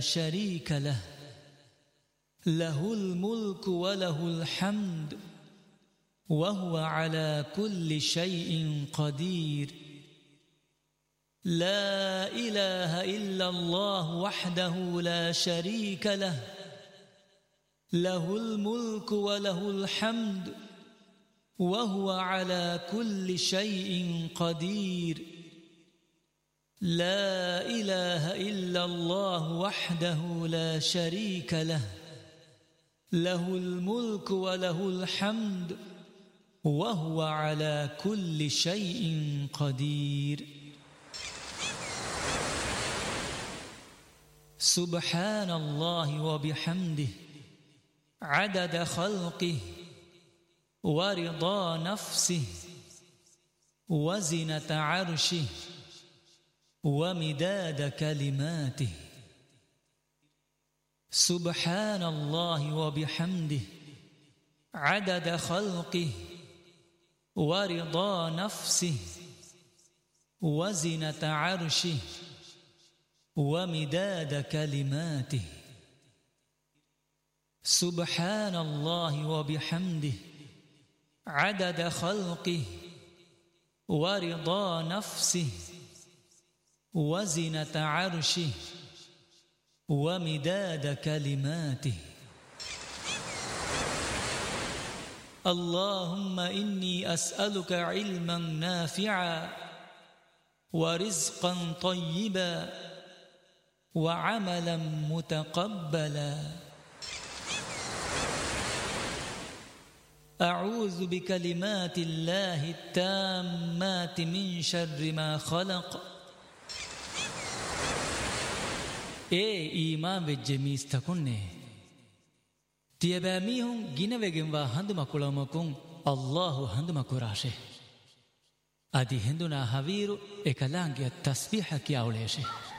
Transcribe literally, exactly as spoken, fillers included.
شريك له له الملك وله الحمد وهو على كل شيء قدير لا إله إلا الله وحده لا شريك له له الملك وله الحمد وهو على كل شيء قدير لا إله إلا الله وحده لا شريك له له الملك وله الحمد وهو على كل شيء قدير سبحان الله وبحمده عدد خلقه ورضا نفسه وزنة عرشه ومداد كلماته سبحان الله وبحمده عدد خلقه ورضا نفسه وزنة عرشه ومداد كلماته سبحان الله وبحمده عدد خلقه ورضا نفسه وزنة عرشه ومداد كلماته اللهم إني أسألك علما نافعا ورزقا طيبا وعملا متقبلا أعوذ بكلمات الله التامات من شر ما خلق اے ایمان وجمیس تکنے تیبامیہم گینوگم وا ہندما کلامکم اللہ ہندما کراشه ادی ہندنا حویرو اکلانگی تسبیح کیا اولیشه